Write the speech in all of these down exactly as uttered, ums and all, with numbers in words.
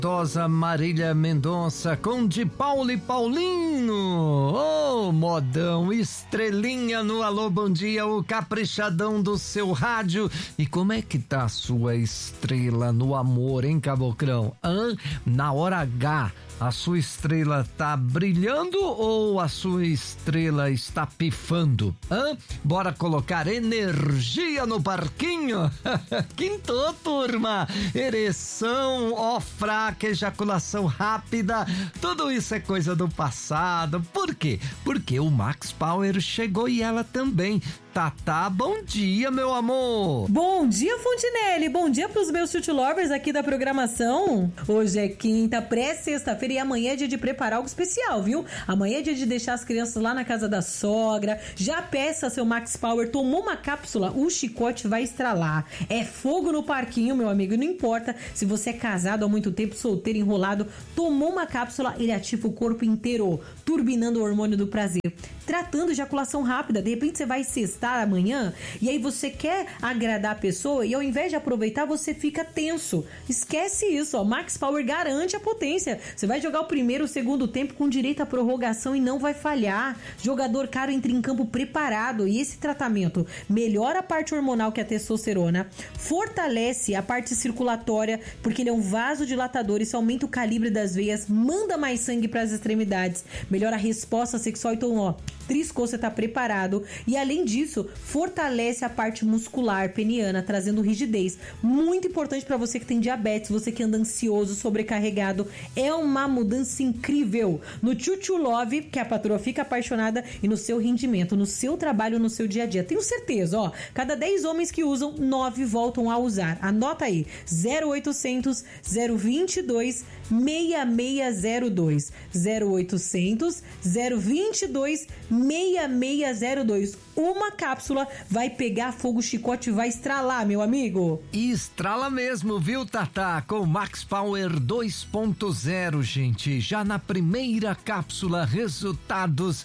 Tosa Marília Mendonça com de Paulo e Paulinho. Ô, oh, modão, estrelinha no Alô Bom Dia, o caprichadão do seu rádio. E como é que tá a sua estrela no amor, hein, Caboclão? Hã? Na hora H, a sua estrela tá brilhando ou a sua estrela está pifando? Hã? Bora colocar energia no parquinho? Quintou, turma! Ereção, ó fraca, ejaculação rápida, tudo isso é coisa do passado. Por quê? Porque o Max Power chegou e ela também. Tatá, bom dia, meu amor! Bom dia, Fontinelli! Bom dia pros meus Chute Lovers aqui da programação. Hoje é quinta, pré-sexta-feira e amanhã é dia de preparar algo especial, viu? Amanhã é dia de deixar as crianças lá na casa da sogra. Já peça seu Max Power, tomou uma cápsula, o chicote vai estralar. É fogo no parquinho, meu amigo, não importa se você é casado há muito tempo, solteiro, enrolado, tomou uma cápsula, ele ativa o corpo inteiro, turbinando o hormônio do prazer. Tratando de ejaculação rápida, de repente você vai cestar amanhã e aí você quer agradar a pessoa e ao invés de aproveitar você fica tenso. Esquece isso, ó. Max Power garante a potência. Você vai jogar o primeiro, o segundo tempo com direito à prorrogação e não vai falhar. Jogador caro entra em campo preparado e esse tratamento melhora a parte hormonal que é a testosterona, fortalece a parte circulatória porque ele é um vasodilatador, isso aumenta o calibre das veias, manda mais sangue para as extremidades, melhora a resposta sexual. Então, ó, triscou, você tá preparado. E além disso, fortalece a parte muscular peniana, trazendo rigidez. Muito importante para você que tem diabetes, você que anda ansioso, sobrecarregado. É uma mudança incrível no Chuchu Love, que a patroa fica apaixonada, e no seu rendimento, no seu trabalho, no seu dia a dia. Tenho certeza, ó, cada dez homens que usam, nove voltam a usar. Anota aí, zero oitocentos, zero vinte e dois, seis seis zero dois, zero oitocentos, zero vinte e dois, seis seis zero dois. Uma cápsula vai pegar fogo, o chicote vai estralar, meu amigo. E estrala mesmo, viu, Tatá? Com Max Power dois ponto zero, gente. Já na primeira cápsula, resultados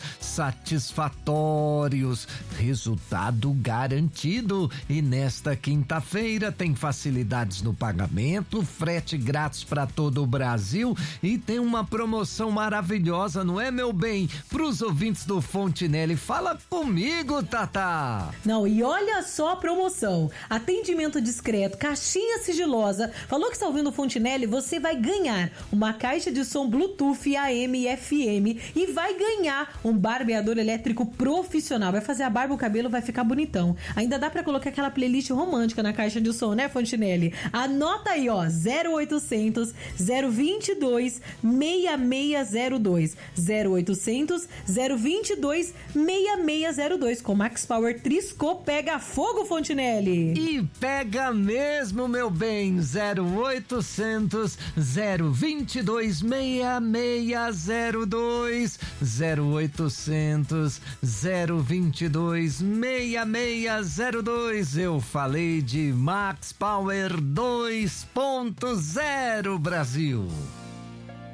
satisfatórios. Resultado garantido. E nesta quinta-feira tem facilidades no pagamento, frete grátis para todo o Brasil e tem uma promoção maravilhosa, não é, meu bem? Pros ouvintes do Fontinelli, fala comigo, Tatá. Não, e olha só a promoção. Atendimento discreto, caixinha sigilosa. Falou que está ouvindo o Fontinelli? Você vai ganhar uma caixa de som Bluetooth A M e F M e vai ganhar um barbeador elétrico profissional. Vai fazer a barba, o cabelo vai ficar bonitão. Ainda dá pra colocar aquela playlist romântica na caixa de som, né, Fontinelli? Anota aí, ó, zero oitocentos, zero vinte e dois, seis seis zero dois, zero oitocentos, zero vinte e dois, seis seis zero dois. Com Max Power triscou, pega fogo, Fontinelli. E pega mesmo, meu bem. Zero oitocentos, zero vinte e dois, seis seis zero dois, zero oitocentos, zero vinte e dois, seis seis zero dois. Eu falei de Max Power dois ponto zero, Brasil.